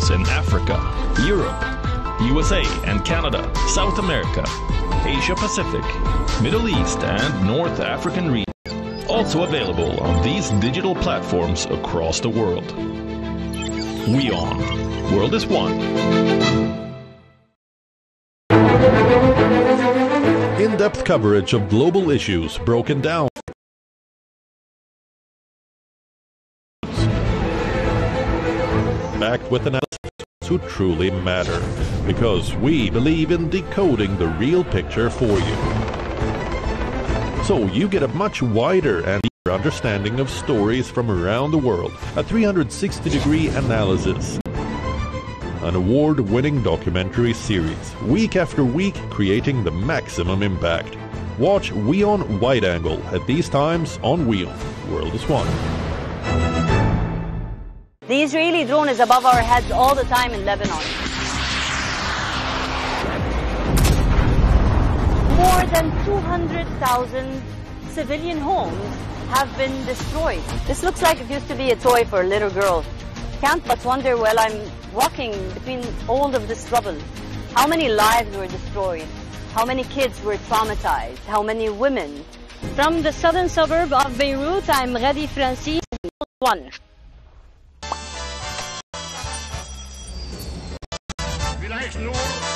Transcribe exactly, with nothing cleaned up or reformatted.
battles in Africa, Europe, U S A and Canada, South America, Asia Pacific, Middle East and North African regions. Also available on these digital platforms across the world. WION. World is one. In-depth coverage of global issues broken down. Backed with analysis who truly matter, because we believe in decoding the real picture for you. So you get a much wider and deeper understanding of stories from around the world. A three hundred sixty degree analysis. An award-winning documentary series, week after week, creating the maximum impact. Watch WION Wide Angle at these times on WION. World is one. The Israeli drone is above our heads all the time in Lebanon. More than two hundred thousand civilian homes have been destroyed. This looks like it used to be a toy for a little girl. Can't but wonder while I'm walking between all of this rubble, how many lives were destroyed, how many kids were traumatized, how many women. From the southern suburb of Beirut, I'm Ghadi Francis, one. Vielleicht nur